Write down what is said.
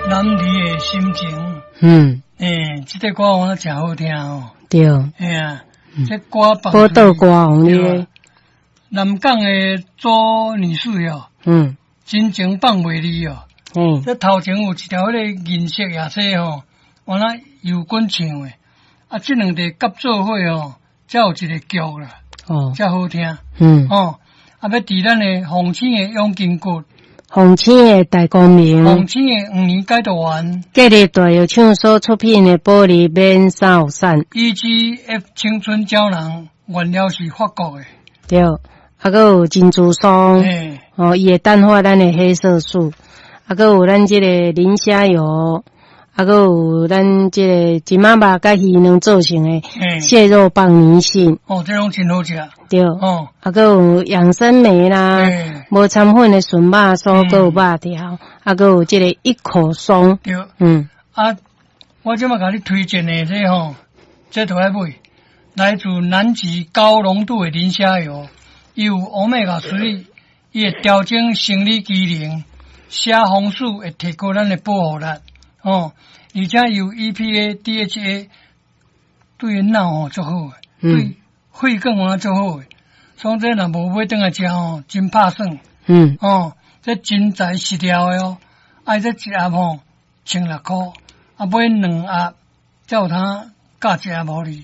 男儿的心情。这个歌我真好听哦。 对。 这歌放宝岛歌红的。 南港的周女士哦。真情放袂离哦。这头前有一条迄个银色夜车哦，完了油滚唱的，这两个合作伙哦，才有一个剧啦，才好听。要伫咱的凤青的永金阁， 凤青的大光明， 凤青的5年解读完， 隔日大药厂所出品的玻璃免三有散 ，EGF 青春胶囊原料是法国的， 对，还有珍珠霜，伊会淡化咱的黑色素。还有咱这个磷虾油，还有咱这个金马肉甲鱼能做成的蟹肉棒泥性。 这种真好食。 对。还有养生梅啦，无掺粉的纯肉酥，还有肉条，还有这个一口松。 对。我即马甲你推荐的这都要买，来自南极高浓度的磷虾油，伊有欧米伽3，伊会调整生理机能。虾红素会提高咱的保护力，而且有 EPA、DHA， 对脑足好诶，对肺管足好诶。所以这若无买回来食真拍算。这真材实料诶哦，这一盒1600，买2盒，才有通价一盒无哩。